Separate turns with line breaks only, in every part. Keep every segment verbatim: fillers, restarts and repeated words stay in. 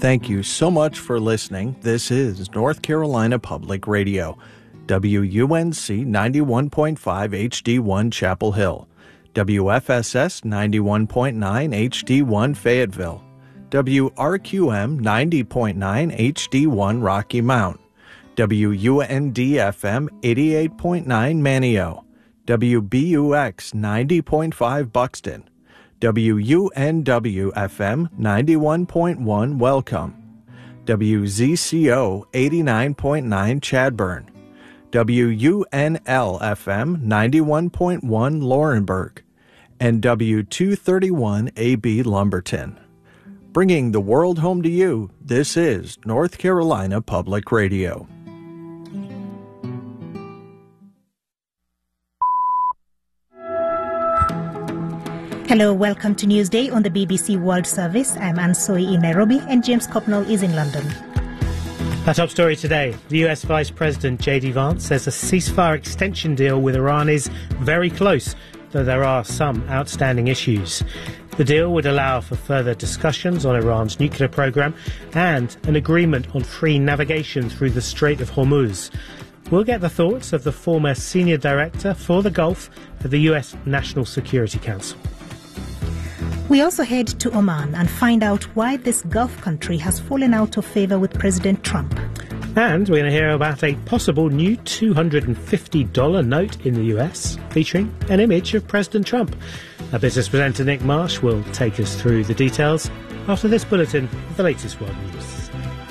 Thank you so much for listening. This is North Carolina Public Radio, W U N C ninety-one point five H D one Chapel Hill, W F S S ninety-one point nine H D one Fayetteville, W R Q M ninety point nine H D one Rocky Mount, W U N D F M eighty-eight point nine Manio, W B U X ninety point five Buxton, W U N W F M ninety-one point one Welcome, W Z C O eighty-nine point nine Chadburn, W U N L F M ninety-one point one Laurinburg, and W two thirty-one A B Lumberton. Bringing the world home to you, this is North Carolina Public Radio.
Hello, welcome to Newsday on the B B C World Service. I'm Ansoi in Nairobi and James Copnall is in London.
Our top story today, the U S Vice President J D Vance says a ceasefire extension deal with Iran is very close, though there are some outstanding issues. The deal would allow for further discussions on Iran's nuclear program and an agreement on free navigation through the Strait of Hormuz. We'll get the thoughts of the former senior director for the Gulf at the U S National Security Council.
We also head to Oman and find out why this Gulf country has fallen out of favour with President Trump.
And we're going to hear about a possible new two hundred fifty dollars note in the U S featuring an image of President Trump. Our business presenter Nick Marsh will take us through the details after this bulletin of the latest world news.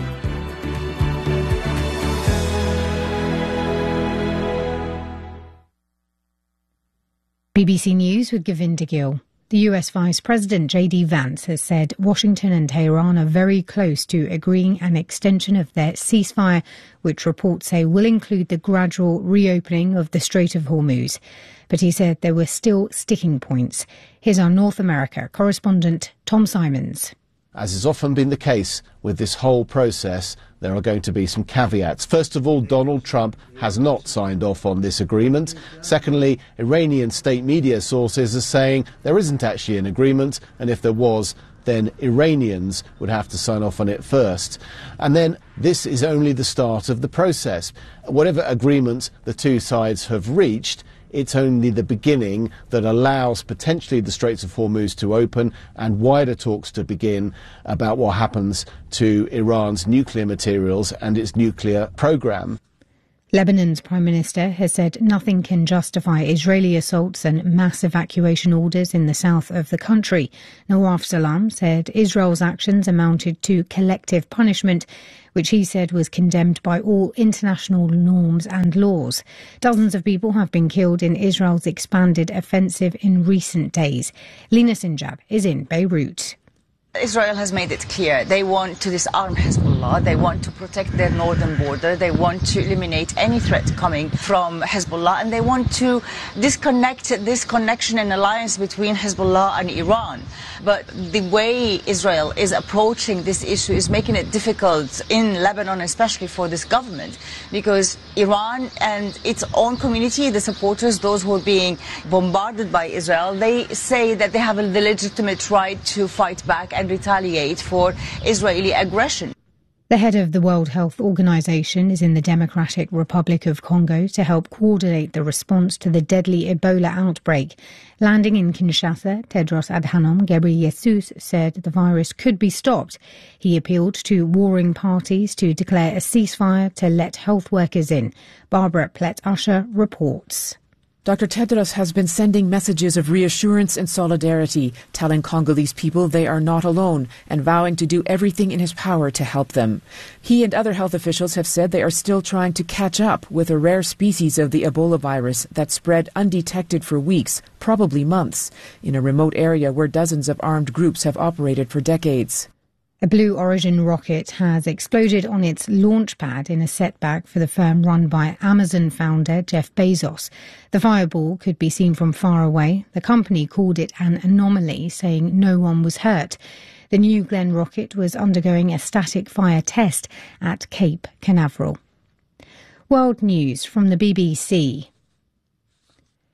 B B C News with Govinda Gill. The U S Vice President J D Vance has said Washington and Tehran are very close to agreeing an extension of their ceasefire, which reports say will include the gradual reopening of the Strait of Hormuz. But he said there were still sticking points. Here's our North America correspondent, Tom Simons.
As has often been the case with this whole process, there are going to be some caveats. First of all, Donald Trump has not signed off on this agreement. Secondly, Iranian state media sources are saying there isn't actually an agreement, and if there was, then Iranians would have to sign off on it first. And then this is only the start of the process. Whatever agreement the two sides have reached, it's only the beginning that allows potentially the Straits of Hormuz to open and wider talks to begin about what happens to Iran's nuclear materials and its nuclear program.
Lebanon's Prime Minister has said nothing can justify Israeli assaults and mass evacuation orders in the south of the country. Nawaf Salam said Israel's actions amounted to collective punishment, which he said was condemned by all international norms and laws. Dozens of people have been killed in Israel's expanded offensive in recent days. Lina Sinjab is in Beirut.
Israel has made it clear they want to disarm Hezbollah, they want to protect their northern border, they want to eliminate any threat coming from Hezbollah, and they want to disconnect this connection and alliance between Hezbollah and Iran. But the way Israel is approaching this issue is making it difficult in Lebanon, especially for this government, because Iran and its own community, the supporters, those who are being bombarded by Israel, they say that they have the legitimate right to fight back and retaliate for Israeli aggression.
The head of the World Health Organization is in the Democratic Republic of Congo to help coordinate the response to the deadly Ebola outbreak. Landing in Kinshasa, Tedros Adhanom Ghebreyesus said the virus could be stopped. He appealed to warring parties to declare a ceasefire to let health workers in. Barbara Plett-Usher reports.
Doctor Tedros has been sending messages of reassurance and solidarity, telling Congolese people they are not alone and vowing to do everything in his power to help them. He and other health officials have said they are still trying to catch up with a rare species of the Ebola virus that spread undetected for weeks, probably months, in a remote area where dozens of armed groups have operated for decades.
A Blue Origin rocket has exploded on its launch pad in a setback for the firm run by Amazon founder Jeff Bezos. The fireball could be seen from far away. The company called it an anomaly, saying no one was hurt. The New Glenn rocket was undergoing a static fire test at Cape Canaveral. World news from the B B C.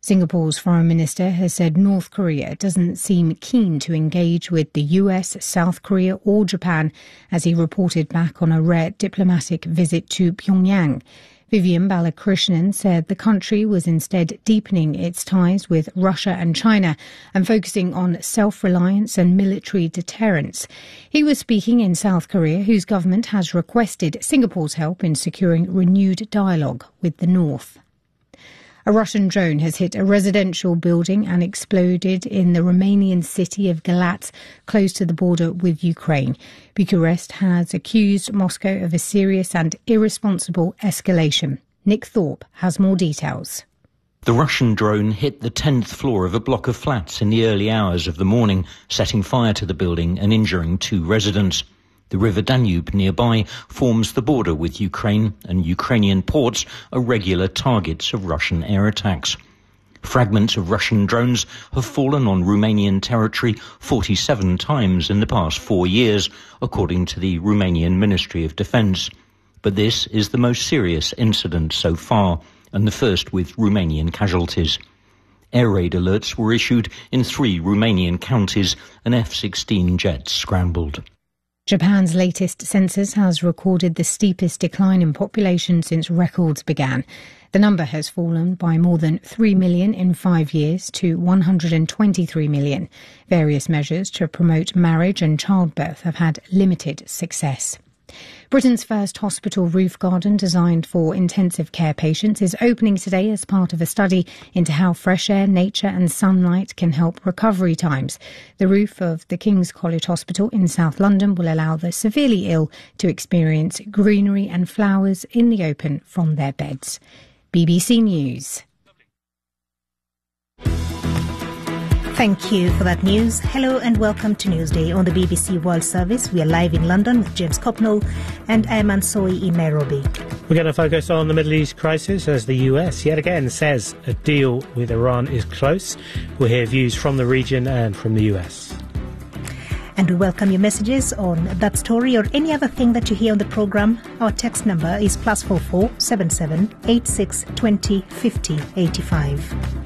Singapore's foreign minister has said North Korea doesn't seem keen to engage with the U S, South Korea or Japan as he reported back on a rare diplomatic visit to Pyongyang. Vivian Balakrishnan said the country was instead deepening its ties with Russia and China and focusing on self-reliance and military deterrence. He was speaking in South Korea, whose government has requested Singapore's help in securing renewed dialogue with the North. A Russian drone has hit a residential building and exploded in the Romanian city of Galați, close to the border with Ukraine. Bucharest has accused Moscow of a serious and irresponsible escalation. Nick Thorpe has more details.
The Russian drone hit the tenth floor of a block of flats in the early hours of the morning, setting fire to the building and injuring two residents. The River Danube nearby forms the border with Ukraine, and Ukrainian ports are regular targets of Russian air attacks. Fragments of Russian drones have fallen on Romanian territory forty-seven times in the past four years, according to the Romanian Ministry of Defence. But this is the most serious incident so far, and the first with Romanian casualties. Air raid alerts were issued in three Romanian counties, and F sixteen jets scrambled.
Japan's latest census has recorded the steepest decline in population since records began. The number has fallen by more than three million in five years to one hundred twenty-three million. Various measures to promote marriage and childbirth have had limited success. Britain's first hospital roof garden designed for intensive care patients is opening today as part of a study into how fresh air, nature and sunlight can help recovery times. The roof of the King's College Hospital in South London will allow the severely ill to experience greenery and flowers in the open from their beds. B B C News.
Thank you for that news. Hello and welcome to Newsday on the B B C World Service. We are live in London with James Copnall and Ayman Soy in Nairobi.
We're going to focus on the Middle East crisis as the U S yet again says a deal with Iran is close. We'll hear views from the region and from the U S.
And we welcome your messages on that story or any other thing that you hear on the programme. Our text number is plus four four seven seven eight six twenty fifty eighty five.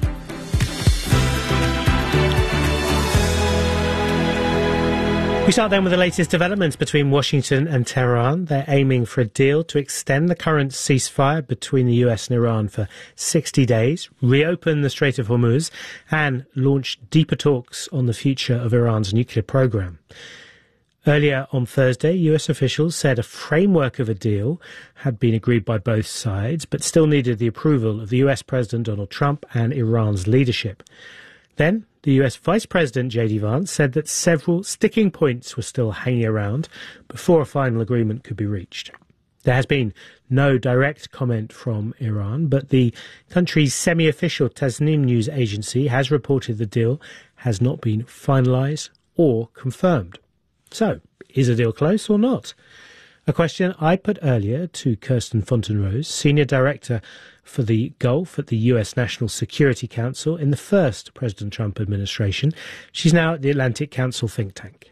We start then with the latest developments between Washington and Tehran. They're aiming for a deal to extend the current ceasefire between the U S and Iran for sixty days, reopen the Strait of Hormuz, and launch deeper talks on the future of Iran's nuclear program. Earlier on Thursday, U S officials said a framework of a deal had been agreed by both sides, but still needed the approval of the U S President Donald Trump and Iran's leadership. Then, the U S Vice President J D Vance said that several sticking points were still hanging around before a final agreement could be reached. There has been no direct comment from Iran, but the country's semi-official Tasnim news agency has reported the deal has not been finalised or confirmed. So, is a deal close or not? A question I put earlier to Kirsten Fontenrose, Senior Director for the Gulf at the U S National Security Council in the first President Trump administration. She's now at the Atlantic Council think tank.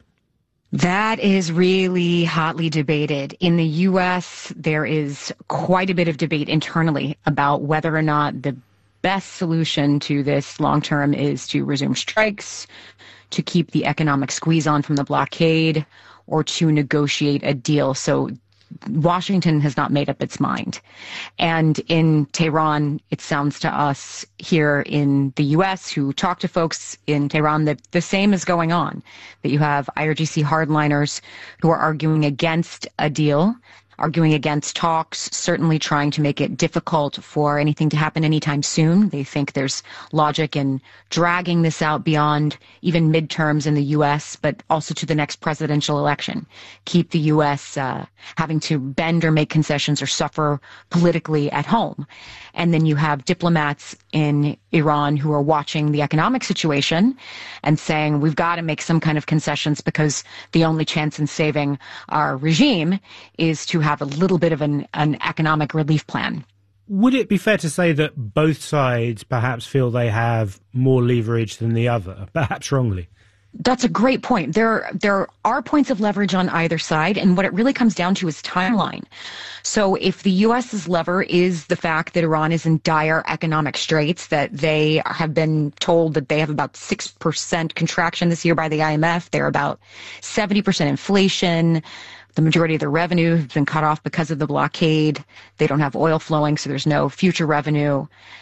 That is really hotly debated. In the U S, there is quite a bit of debate internally about whether or not the best solution to this long term is to resume strikes, to keep the economic squeeze on from the blockade, or to negotiate a deal. So Washington has not made up its mind. And in Tehran, it sounds to us here in the U S who talk to folks in Tehran that the same is going on, that you have I R G C hardliners who are arguing against a deal, arguing against talks, certainly trying to make it difficult for anything to happen anytime soon. They think there's logic in dragging this out beyond even midterms in the U S, but also to the next presidential election. Keep the U S uh, having to bend or make concessions or suffer politically at home. And then you have diplomats in Iran who are watching the economic situation and saying, we've got to make some kind of concessions because the only chance in saving our regime is to have a little bit of an, an economic relief plan.
Would it be fair to say that both sides perhaps feel they have more leverage than the other, perhaps wrongly?
That's a great point. There, there are points of leverage on either side, and what it really comes down to is timeline. So if the U S's lever is the fact that Iran is in dire economic straits, that they have been told that they have about six percent contraction this year by the I M F, they're about seventy percent inflation, the majority of their revenue has been cut off because of the blockade, they don't have oil flowing, so there's no future revenue.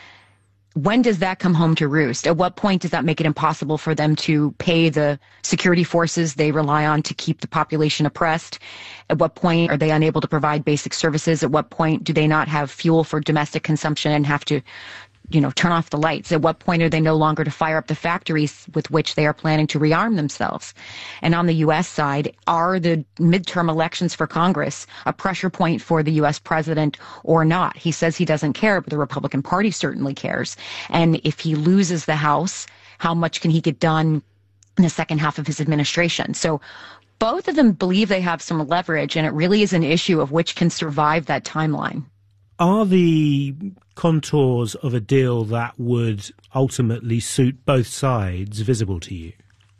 When does that come home to roost? At what point does that make it impossible for them to pay the security forces they rely on to keep the population oppressed? At what point are they unable to provide basic services? At what point do they not have fuel for domestic consumption and have to, you know, turn off the lights? At what point are they no longer to fire up the factories with which they are planning to rearm themselves? And on the U S side, are the midterm elections for Congress a pressure point for the U S president or not? He says he doesn't care, but the Republican Party certainly cares. And if he loses the House, how much can he get done in the second half of his administration? So both of them believe they have some leverage, and it really is an issue of which can survive that timeline.
Are the contours of a deal that would ultimately suit both sides visible to you?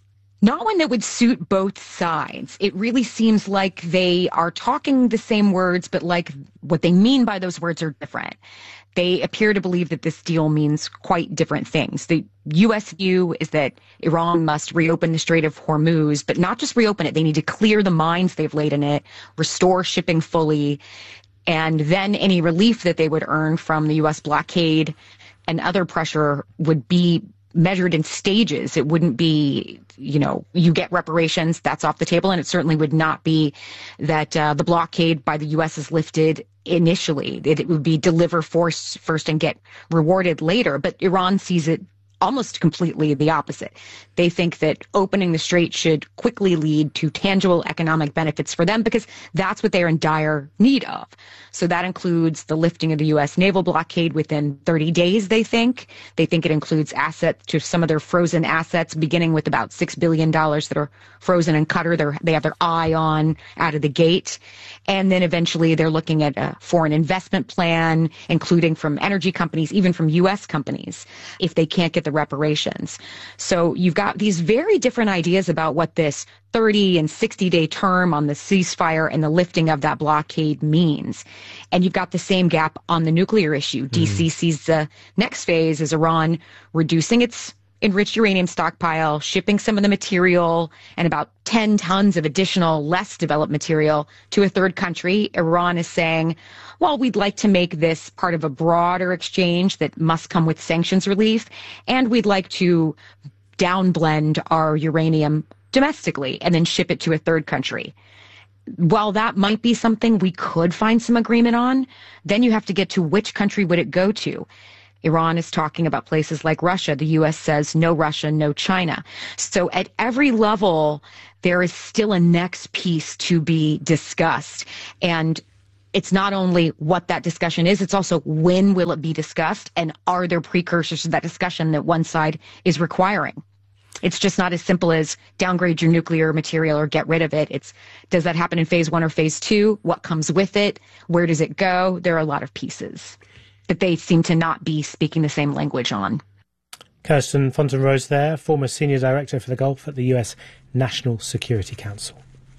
Not one that would suit both sides. It really seems like they are talking the same words, but like what they mean by those words are different. They appear to believe that this deal means quite different things. The U S view is that Iran must reopen the Strait of Hormuz, but not just reopen it. They need to clear the mines they've laid in it, restore shipping fully, and then any relief that they would earn from the U S blockade and other pressure would be measured in stages. It wouldn't be, you know, you get reparations, that's off the table. And it certainly would not be that uh, the blockade by the U S is lifted initially. It, it would be deliver force first and get rewarded later. But Iran sees it almost completely the opposite. They think that opening the strait should quickly lead to tangible economic benefits for them because that's what they're in dire need of. So that includes the lifting of the U S naval blockade within thirty days, they think. They think it includes assets to some of their frozen assets, beginning with about six billion dollars that are frozen in Qatar. They're, they have their eye on out of the gate. And then eventually they're looking at a foreign investment plan, including from energy companies, even from U S companies, if they can't get the reparations. So you've got these very different ideas about what this thirty and sixty day term on the ceasefire and the lifting of that blockade means. And you've got the same gap on the nuclear issue. Mm. D C sees the next phase as Iran reducing its enriched uranium stockpile, shipping some of the material and about ten tons of additional less developed material to a third country. Iran is saying, well, we'd like to make this part of a broader exchange that must come with sanctions relief, and we'd like to downblend our uranium domestically and then ship it to a third country. While that might be something we could find some agreement on, then you have to get to which country would it go to. Iran is talking about places like Russia. The U S says no Russia, no China. So at every level, there is still a next piece to be discussed. And it's not only what that discussion is, it's also when will it be discussed, and are there precursors to that discussion that one side is requiring? It's just not as simple as downgrade your nuclear material or get rid of it. It's, does that happen in phase one or phase two? What comes with it? Where does it go? There are a lot of pieces that they seem to not be speaking the same language on.
Kirsten Fontenrose there, former Senior Director for the Gulf at the U S National Security Council.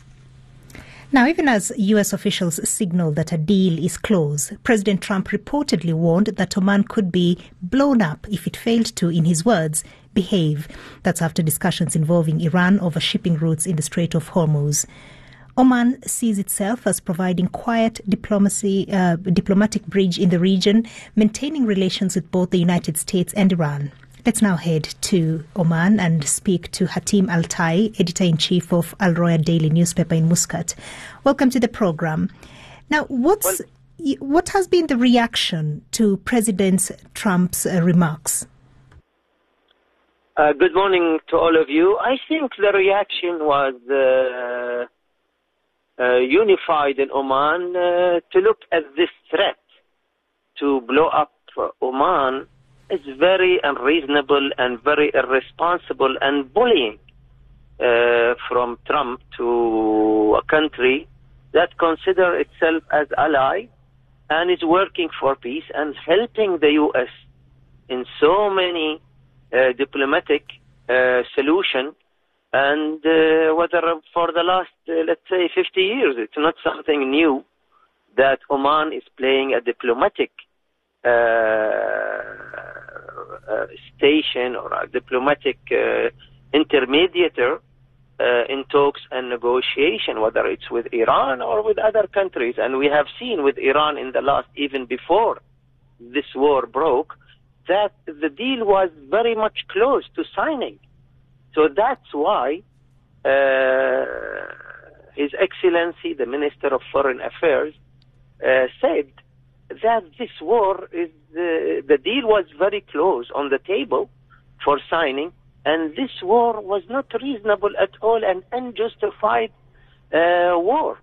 Now, even as U S officials signal that a deal is close, President Trump reportedly warned that Oman could be blown up if it failed to, in his words, behave. That's after discussions involving Iran over shipping routes in the Strait of Hormuz. Oman sees itself as providing quiet diplomacy, uh, diplomatic bridge in the region, maintaining relations with both the United States and Iran. Let's now head to Oman and speak to Hatim Al-Tai, Editor-in-Chief of Al Roya Daily newspaper in Muscat. Welcome to the program. Now, what's well, what has been the reaction to President Trump's uh, remarks?
Uh, good morning to all of you. I think the reaction was uh, uh, unified in Oman uh, to look at this threat to blow up uh, Oman is very unreasonable and very irresponsible and bullying uh, from Trump to a country that considers itself as ally and is working for peace and helping the U S in so many uh, diplomatic uh, solution uh, And uh, whether for the last, uh, let's say, fifty years, it's not something new that Oman is playing a diplomatic uh, uh, station or a diplomatic uh, intermediator uh, in talks and negotiation, whether it's with Iran or with other countries. And we have seen with Iran in the last, even before this war broke, that the deal was very much close to signing. So that's why uh, His Excellency, the Minister of Foreign Affairs, uh, said that this war is, uh, the deal was very close on the table for signing, and this war was not reasonable at all, an unjustified uh, war.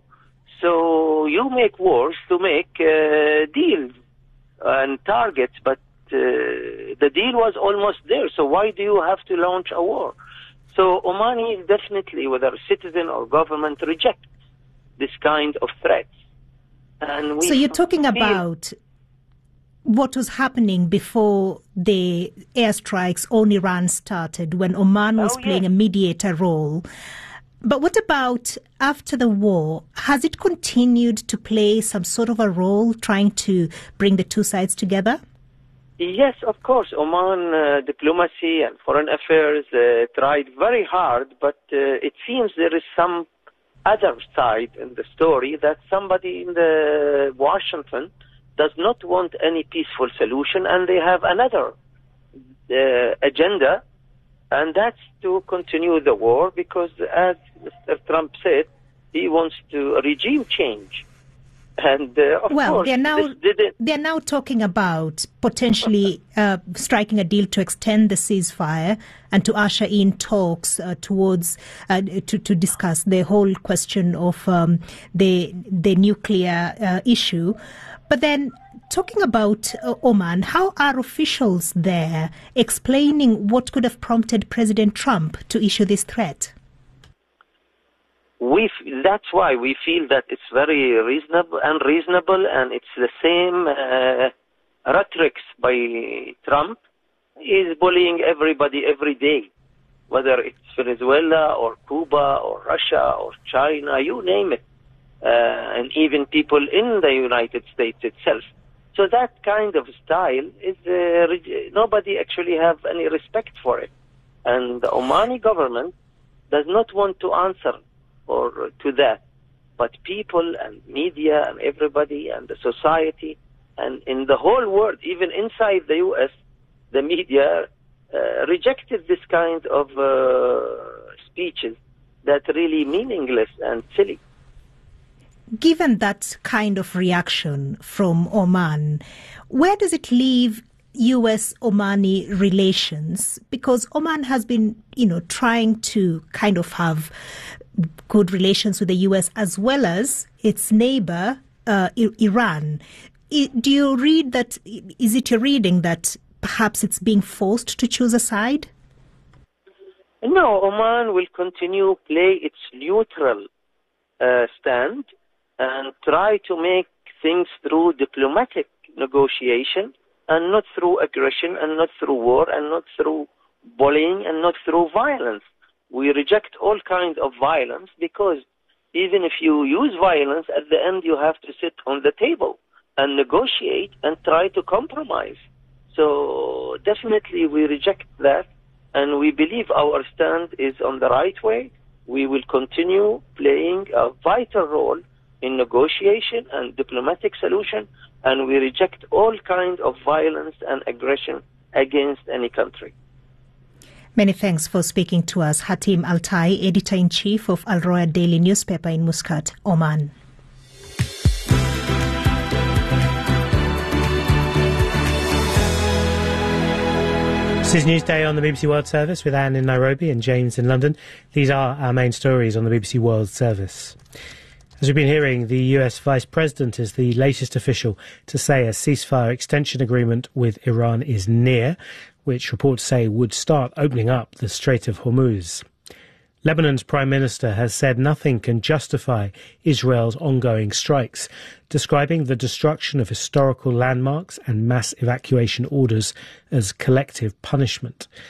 So you make wars to make uh, deals and targets, but uh, the deal was almost there, so why do you have to launch a war? So Omanis definitely, whether citizen or government, reject this kind of threats. And we
so you're talking about what was happening before the airstrikes on Iran started, when Oman was
oh,
playing
yes.
a mediator role. But what about after the war? Has it continued to play some sort of a role trying to bring the two sides together?
Yes, of course. Oman uh, diplomacy and foreign affairs uh, tried very hard, but uh, it seems there is some other side in the story, that somebody in the Washington does not want any peaceful solution, and they have another uh, agenda, and that's to continue the war, because as Mister Trump said, he wants to regime change. And uh, of
well,
course,
they're now they're now talking about potentially uh, striking a deal to extend the ceasefire and to usher in talks uh, towards uh, to to discuss the whole question of um, the the nuclear uh, issue. But then, talking about uh, Oman, how are officials there explaining what could have prompted President Trump to issue this threat?
We f- that's why we feel that it's very reasonable, unreasonable, and it's the same uh, rhetoric by Trump. He's bullying everybody every day, whether it's Venezuela or Cuba or Russia or China, you name it, uh, and even people in the United States itself. So that kind of style is uh, re- nobody actually have any respect for it, and the Omani government does not want to answer or to that, but people and media and everybody and the society and in the whole world, even inside the U S, the media uh, rejected this kind of uh, speeches that really meaningless and silly.
Given that kind of reaction from Oman, where does it leave U S Omani relations? Because Oman has been, you know, trying to kind of have good relations with the U S as well as its neighbor, uh, Iran. I, do you read that, is it your reading that perhaps it's being forced to choose a side?
No, Oman will continue play its neutral uh, stand and try to make things through diplomatic negotiation and not through aggression and not through war and not through bullying and not through violence. We reject all kinds of violence, because even if you use violence, at the end you have to sit on the table and negotiate and try to compromise. So definitely we reject that, and we believe our stand is on the right way. We will continue playing a vital role in negotiation and diplomatic solution, and we reject all kinds of violence and aggression against any country.
Many thanks for speaking to us, Hatim Altai, Editor-in-Chief of Al Roya Daily newspaper in Muscat, Oman.
This is Newsday on the B B C World Service with Anne in Nairobi and James in London. These are our main stories on the B B C World Service. As we've been hearing, the U S Vice President is the latest official to say a ceasefire extension agreement with Iran is near, which reports say would start opening up the Strait of Hormuz. Lebanon's Prime Minister has said nothing can justify Israel's ongoing strikes, describing the destruction of historical landmarks and mass evacuation orders as collective punishment.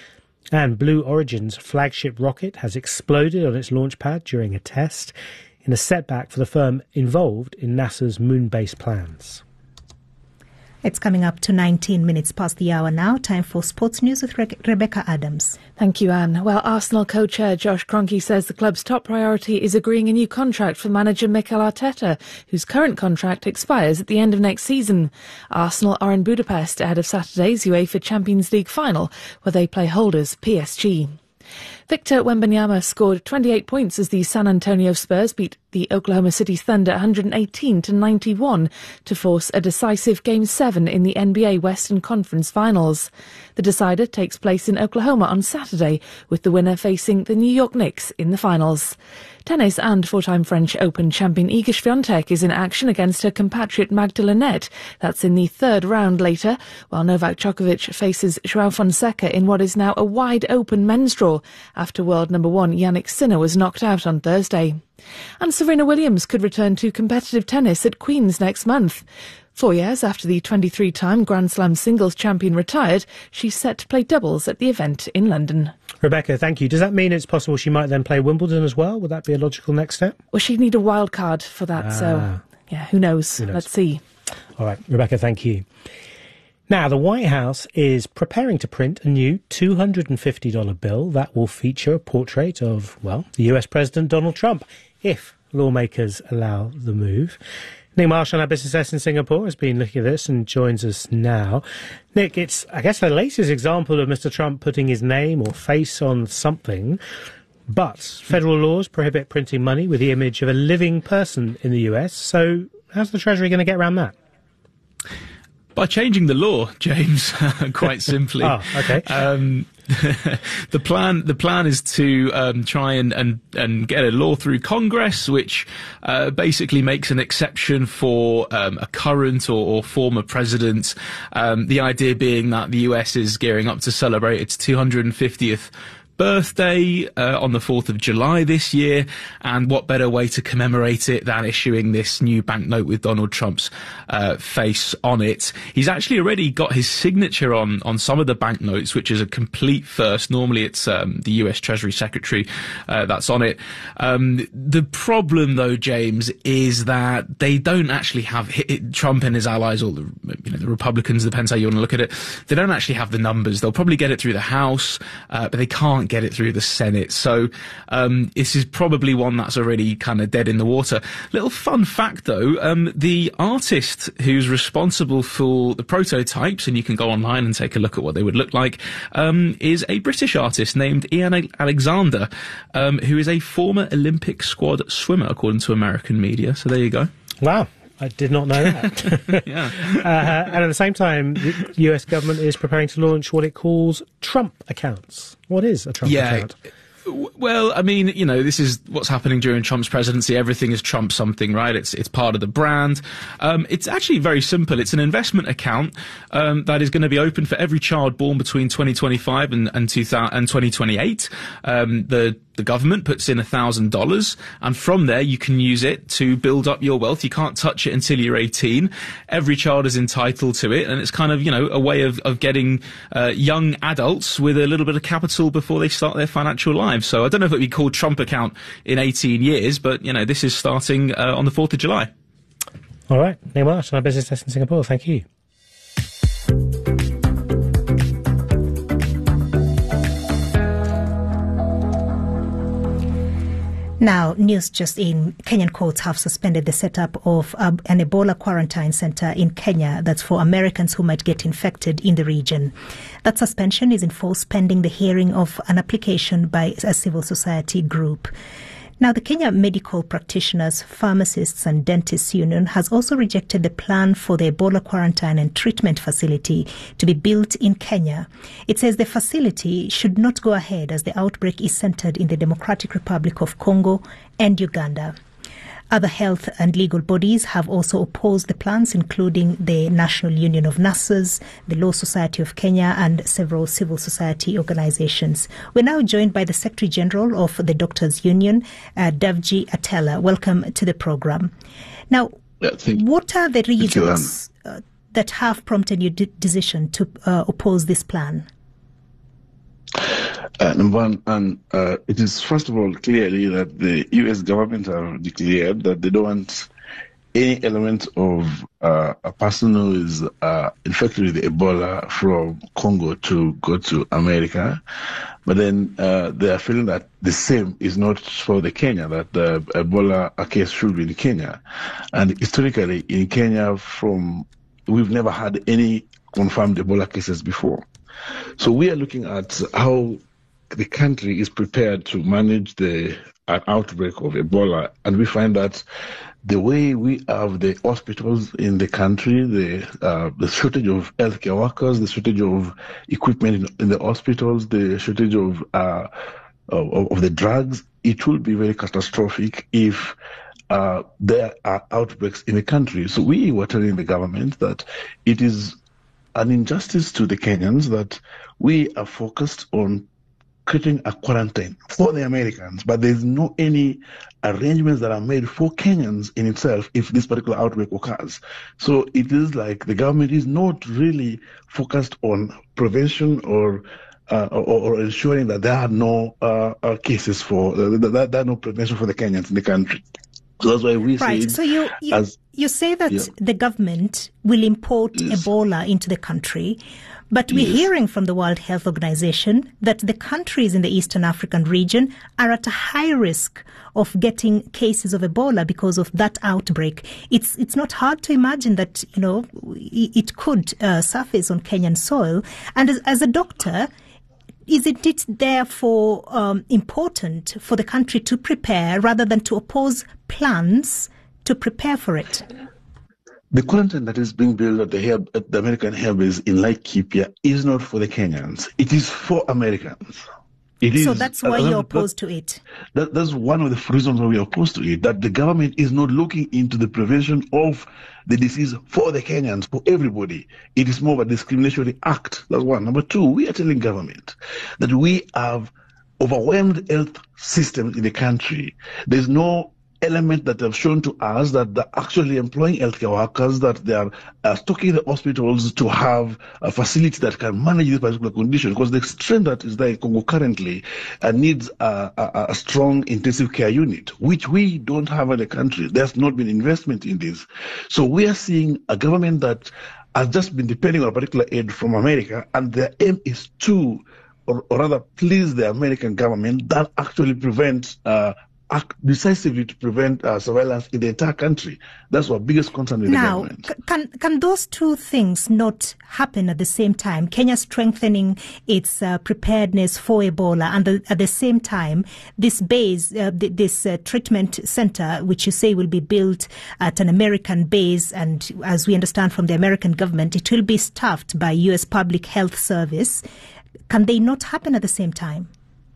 And Blue Origin's flagship rocket has exploded on its launch pad during a test, in a setback for the firm involved in NASA's moon-based plans.
It's coming up to nineteen minutes past the hour now. Time for sports news with Re- Rebecca Adams.
Thank you, Anne. Well, Arsenal co-chair Josh Kroenke says the club's top priority is agreeing a new contract for manager Mikel Arteta, whose current contract expires at the end of next season. Arsenal are in Budapest ahead of Saturday's UEFA Champions League final, where they play holders P S G. Victor Wembanyama scored twenty-eight points as the San Antonio Spurs beat the Oklahoma City Thunder one hundred eighteen to ninety-one to force a decisive Game seven in the N B A Western Conference Finals. The decider takes place in Oklahoma on Saturday, with the winner facing the New York Knicks in the finals. Tennis and four-time French Open champion Iga Swiatek is in action against her compatriot Magda Linette. That's in the third round later, while Novak Djokovic faces João Fonseca in what is now a wide-open men's draw after world number one Yannick Sinner was knocked out on Thursday. And Serena Williams could return to competitive tennis at Queen's next month. Four years after the twenty-three-time Grand Slam singles champion retired, she's set to play doubles at the event in London.
Rebecca, thank you. Does that mean it's possible she might then play Wimbledon as well? Would that be a logical next step?
Well, she'd need a wild card for that,
ah.
so yeah, who knows? who knows? Let's see.
All right, Rebecca, thank you. Now, the White House is preparing to print a new two hundred fifty dollars bill that will feature a portrait of, well, the U S President Donald Trump, if lawmakers allow the move. Nick Marsh on our business desk in Singapore has been looking at this and joins us now. Nick, it's, I guess, the latest example of Mister Trump putting his name or face on something, but federal laws prohibit printing money with the image of a living person in the U S, so how's the Treasury going to get around that?
By changing the law, James, quite simply.
oh, okay.
Um, the plan, the plan is to um, try and, and, and get a law through Congress, which uh, basically makes an exception for um, a current or, or former president. Um, the idea being that the U S is gearing up to celebrate its two hundred fiftieth birthday uh, on the fourth of July this year, and what better way to commemorate it than issuing this new banknote with Donald Trump's uh, face on it. He's actually already got his signature on on some of the banknotes, which is a complete first. Normally it's um, the U S Treasury Secretary uh, that's on it. Um, the problem, though, James, is that they don't actually have it, Trump and his allies, or the, you know, the Republicans, depends how you want to look at it, they don't actually have the numbers. They'll probably get it through the House, uh, but they can't get it through the Senate. So um, this is probably one that's already kind of dead in the water. Little fun fact, though, um, the artist who's responsible for the prototypes, and you can go online and take a look at what they would look like, um, is a British artist named Ian Alexander, um, who is a former Olympic squad swimmer, according to American media. So there you go.
Wow. I did not know that.
yeah.
uh, and at the same time, the U S government is preparing to launch what it calls Trump accounts. What is a Trump
yeah.
account?
Well, I mean, you know, this is what's happening during Trump's presidency. Everything is Trump something, right? It's it's part of the brand. Um, it's actually very simple. It's an investment account um, that is going to be open for every child born between twenty twenty-five and and, two thousand, and twenty twenty-eight. Um, the the government puts in a thousand dollars, and from there you can use it to build up your wealth. You can't touch it until you're eighteen. Every child is entitled to it, and it's kind of, you know, a way of of getting uh, young adults with a little bit of capital before they start their financial lives. So I don't know if it would be called Trump account in eighteen years, but, you know, this is starting uh, on the fourth of July.
All right. Neil Marsh on our business desk in Singapore. Thank you.
Now, news just in. Kenyan courts have suspended the setup of uh, an Ebola quarantine center in Kenya that's for Americans who might get infected in the region. That suspension is in force pending the hearing of an application by a civil society group. Now, the Kenya Medical Practitioners, Pharmacists and Dentists Union has also rejected the plan for the Ebola quarantine and treatment facility to be built in Kenya. It says the facility should not go ahead as the outbreak is centered in the Democratic Republic of Congo and Uganda. Other health and legal bodies have also opposed the plans, including the National Union of Nurses, the Law Society of Kenya, and several civil society organizations. We're now joined by the Secretary General of the Doctors Union, uh, Davji Atela. Welcome to the program. Now,
yeah,
what are the reasons
you, um,
uh, that have prompted your de- decision to uh, oppose this plan?
Uh, number one, and uh, it is first of all clearly that the U S government have declared that they don't want any element of uh, a person who is uh, infected with Ebola from Congo to go to America. But then uh, they are feeling that the same is not for the Kenya, that the Ebola case should be in Kenya. And historically in Kenya, from we've never had any confirmed Ebola cases before. So we are looking at how the country is prepared to manage the an outbreak of Ebola, and we find that the way we have the hospitals in the country, the uh, the shortage of healthcare workers, the shortage of equipment in, in the hospitals, the shortage of, uh, of of the drugs, it will be very catastrophic if uh, there are outbreaks in the country. So we were telling the government that it is an injustice to the Kenyans that we are focused on creating a quarantine for the Americans, but there's no any arrangements that are made for Kenyans in itself if this particular outbreak occurs. So it is like the government is not really focused on prevention or uh, or, or ensuring that there are no uh, uh, cases for uh, that there are no prevention for the Kenyans in the country. So that's why we
right.
say
So you you,
as,
you say that
yeah.
the government will import
yes.
Ebola into the country. But we're yes. hearing from the World Health Organization that the countries in the Eastern African region are at a high risk of getting cases of Ebola because of that outbreak. It's it's not hard to imagine that, you know, it could uh, surface on Kenyan soil. And as, as a doctor, isn't it therefore um, important for the country to prepare rather than to oppose plans to prepare for it?
The quarantine that is being built at the, Air, at the American Air Base in Laikipia is not for the Kenyans. It is for Americans. It
so
is,
that's why uh, you're opposed that, to it?
That, that's one of the reasons why we're opposed to it, that the government is not looking into the prevention of the disease for the Kenyans, for everybody. It is more of a discriminatory act. That's one. Number two, we are telling government that we have overwhelmed health systems in the country. There's no element that have shown to us that they're actually employing healthcare workers, that they are uh, stocking the hospitals to have a facility that can manage this particular condition, because the strength that is there in Congo currently uh, needs a, a, a strong intensive care unit, which we don't have in the country. There's not been investment in this. So we are seeing a government that has just been depending on a particular aid from America, and their aim is to, or, or rather please the American government, that actually prevents uh, act decisively to prevent uh, surveillance in the entire country. That's our biggest concern with
now,
the government.
Now, can, can those two things not happen at the same time? Kenya strengthening its uh, preparedness for Ebola, and the, at the same time, this base, uh, th- this uh, treatment center, which you say will be built at an American base, and as we understand from the American government, it will be staffed by U S Public Health Service. Can they not happen at the same time?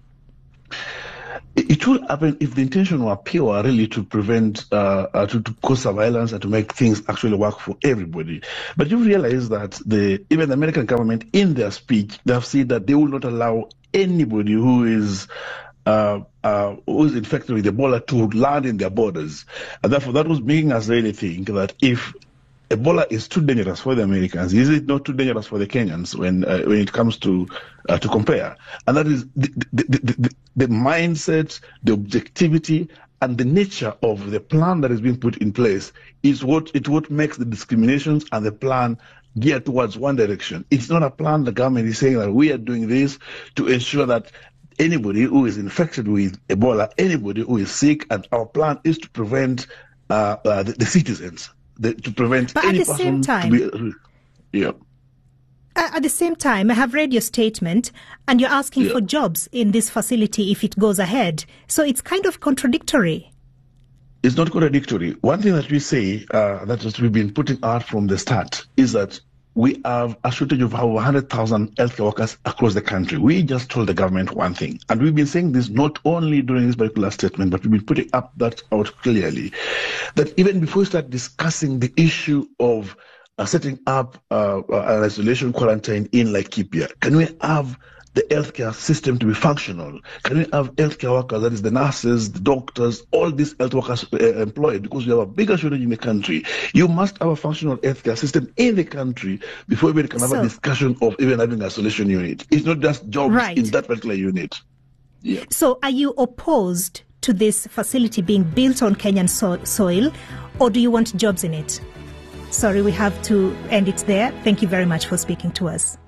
It would happen if the intention were pure, really, to prevent, uh, uh, to, to cause surveillance and to make things actually work for everybody. But you realize that the even the American government, in their speech, they have said that they will not allow anybody who is uh, uh, who is infected with Ebola to land in their borders. And therefore, that was making us really think that if Ebola is too dangerous for the Americans, is it not too dangerous for the Kenyans when uh, when it comes to uh, to compare? And that is the the, the, the the mindset, the objectivity, and the nature of the plan that is being put in place is what it what makes the discriminations and the plan geared towards one direction. It's not a plan the government is saying that we are doing this to ensure that anybody who is infected with Ebola, anybody who is sick, and our plan is to prevent uh, uh, the, the citizens. The, to prevent
but
any
at the
person
same time,
to be, yeah.
At the same time, I have read your statement, and you're asking yeah. for jobs in this facility if it goes ahead. So it's kind of contradictory.
It's not contradictory. One thing that we say uh, that we've been putting out from the start is that we have a shortage of over one hundred thousand healthcare workers across the country. We just told the government one thing, and we've been saying this not only during this particular statement, but we've been putting up that out clearly, that even before we start discussing the issue of uh, setting up uh, an isolation quarantine in Laikipia, can we have the healthcare system to be functional? Can we have healthcare workers, that is the nurses, the doctors, all these health workers uh, employed? Because we have a bigger shortage in the country. You must have a functional healthcare system in the country before we can have so, a discussion of even having a isolation unit. It's not just jobs right. in that particular unit. Yeah.
So are you opposed to this facility being built on Kenyan so- soil, or do you want jobs in it? Sorry, we have to end it there. Thank you very much for speaking to us.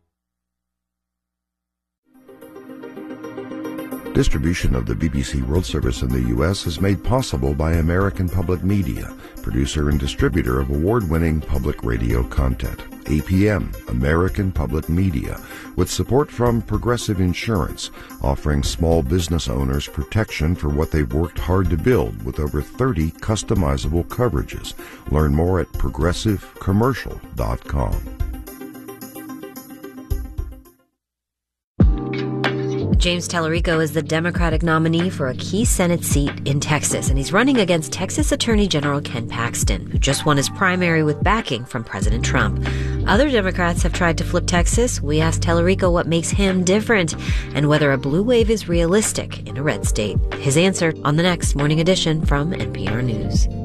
Distribution of the B B C World Service in the U S is made possible by American Public Media, producer and distributor of award-winning public radio content. A P M, American Public Media, with support from Progressive Insurance, offering small business owners protection for what they've worked hard to build with over thirty customizable coverages. Learn more at progressive commercial dot com.
James Tallarico is the Democratic nominee for a key Senate seat in Texas, and he's running against Texas Attorney General Ken Paxton, who just won his primary with backing from President Trump. Other Democrats have tried to flip Texas. We asked Tallarico what makes him different and whether a blue wave is realistic in a red state. His answer on the next Morning Edition from N P R News.